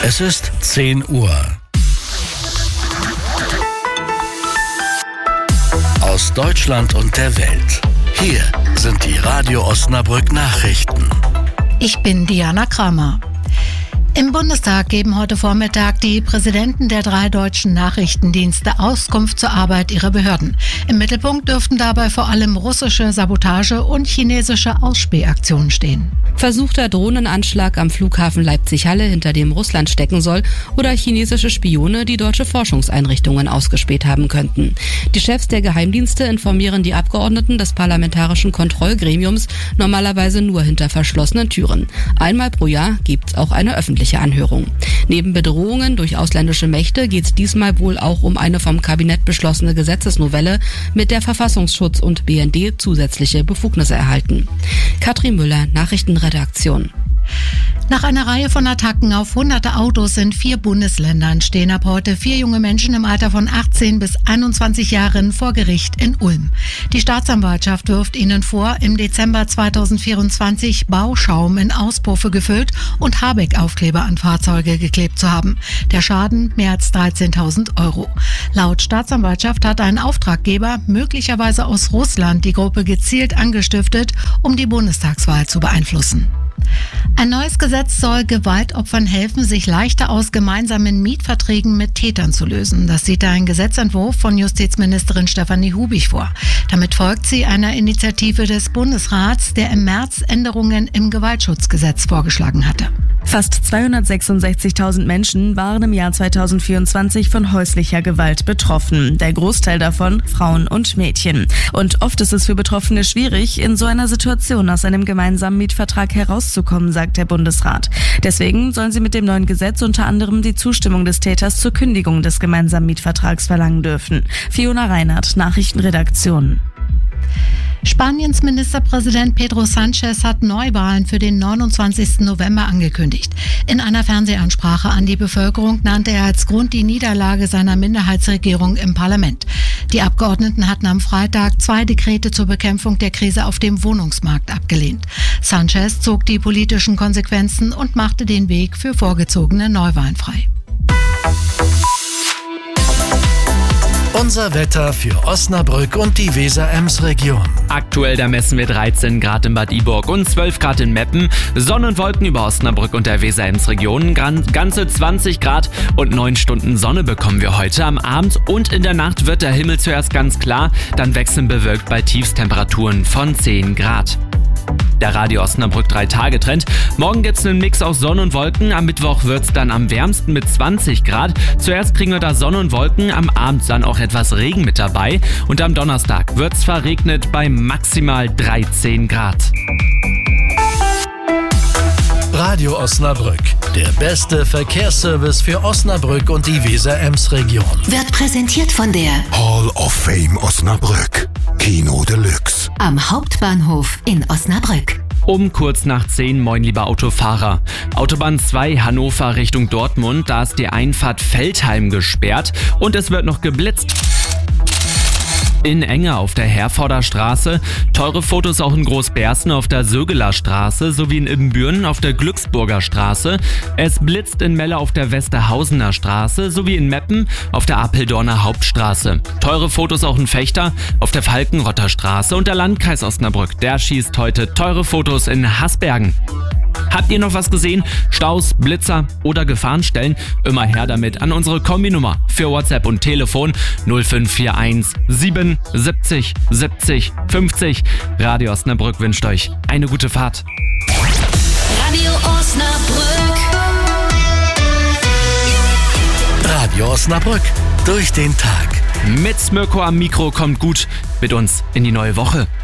Es ist 10 Uhr. Aus Deutschland und der Welt. Hier sind die Radio Osnabrück Nachrichten. Ich bin Diana Kramer. Im Bundestag geben heute Vormittag die Präsidenten der 3 deutschen Nachrichtendienste Auskunft zur Arbeit ihrer Behörden. Im Mittelpunkt dürften dabei vor allem russische Sabotage und chinesische Ausspähaktionen stehen. Versuchter Drohnenanschlag am Flughafen Leipzig-Halle, hinter dem Russland stecken soll, oder chinesische Spione, die deutsche Forschungseinrichtungen ausgespäht haben könnten. Die Chefs der Geheimdienste informieren die Abgeordneten des Parlamentarischen Kontrollgremiums normalerweise nur hinter verschlossenen Türen. Einmal pro Jahr gibt's auch eine öffentliche Anhörung. Neben Bedrohungen durch ausländische Mächte geht es diesmal wohl auch um eine vom Kabinett beschlossene Gesetzesnovelle, mit der Verfassungsschutz und BND zusätzliche Befugnisse erhalten. Katrin Müller, Nachrichtenredaktion. Nach einer Reihe von Attacken auf hunderte Autos in 4 Bundesländern stehen ab heute 4 junge Menschen im Alter von 18 bis 21 Jahren vor Gericht in Ulm. Die Staatsanwaltschaft wirft ihnen vor, im Dezember 2024 Bauschaum in Auspuffe gefüllt und Habeck-Aufkleber an Fahrzeuge geklebt zu haben. Der Schaden mehr als 13.000 Euro. Laut Staatsanwaltschaft hat ein Auftraggeber, möglicherweise aus Russland, die Gruppe gezielt angestiftet, um die Bundestagswahl zu beeinflussen. Ein neues Gesetz soll Gewaltopfern helfen, sich leichter aus gemeinsamen Mietverträgen mit Tätern zu lösen. Das sieht ein Gesetzentwurf von Justizministerin Stefanie Hubig vor. Damit folgt sie einer Initiative des Bundesrats, der im März Änderungen im Gewaltschutzgesetz vorgeschlagen hatte. Fast 266.000 Menschen waren im Jahr 2024 von häuslicher Gewalt betroffen. Der Großteil davon Frauen und Mädchen. Und oft ist es für Betroffene schwierig, in so einer Situation aus einem gemeinsamen Mietvertrag herauszukommen, sagt der Bundesrat. Deswegen sollen sie mit dem neuen Gesetz unter anderem die Zustimmung des Täters zur Kündigung des gemeinsamen Mietvertrags verlangen dürfen. Fiona Reinhardt, Nachrichtenredaktion. Spaniens Ministerpräsident Pedro Sánchez hat Neuwahlen für den 29. November angekündigt. In einer Fernsehansprache an die Bevölkerung nannte er als Grund die Niederlage seiner Minderheitsregierung im Parlament. Die Abgeordneten hatten am Freitag 2 Dekrete zur Bekämpfung der Krise auf dem Wohnungsmarkt abgelehnt. Sánchez zog die politischen Konsequenzen und machte den Weg für vorgezogene Neuwahlen frei. Unser Wetter für Osnabrück und die Weser-Ems-Region. Aktuell, da messen wir 13 Grad in Bad Iburg und 12 Grad in Meppen. Sonne und Wolken über Osnabrück und der Weser-Ems-Region. Ganze 20 Grad und 9 Stunden Sonne bekommen wir heute. Am Abend und in der Nacht wird der Himmel zuerst ganz klar, dann wechseln bewölkt bei Tiefstemperaturen von 10 Grad. Der Radio Osnabrück 3-Tage-Trend. Morgen gibt's einen Mix aus Sonne und Wolken. Am Mittwoch wird's dann am wärmsten mit 20 Grad. Zuerst kriegen wir da Sonne und Wolken, am Abend dann auch etwas Regen mit dabei. Und am Donnerstag wird's verregnet bei maximal 13 Grad. Radio Osnabrück, der beste Verkehrsservice für Osnabrück und die Weser-Ems-Region. Wird präsentiert von der Hall of Fame Osnabrück. Kino Deluxe. am Hauptbahnhof in Osnabrück. Um kurz nach 10, moin lieber Autofahrer. Autobahn 2 Hannover Richtung Dortmund, da ist die Einfahrt Veltheim gesperrt und es wird noch geblitzt. In Enge auf der Herforder Straße, teure Fotos auch in Großbersten auf der Sögeler Straße sowie in Ibbenbüren auf der Glücksburger Straße. Es blitzt in Melle auf der Westerhausener Straße sowie in Meppen auf der Appeldorner Hauptstraße. Teure Fotos auch in Fechter auf der Falkenrotter Straße und der Landkreis Osnabrück, der schießt heute teure Fotos in Hasbergen. Habt ihr noch was gesehen? Staus, Blitzer oder Gefahrenstellen? Immer her damit an unsere Kombinummer für WhatsApp und Telefon 0541 77 70 50. Radio Osnabrück wünscht euch eine gute Fahrt. Radio Osnabrück. Radio Osnabrück, durch den Tag. Mit Mirko am Mikro kommt gut mit uns in die neue Woche.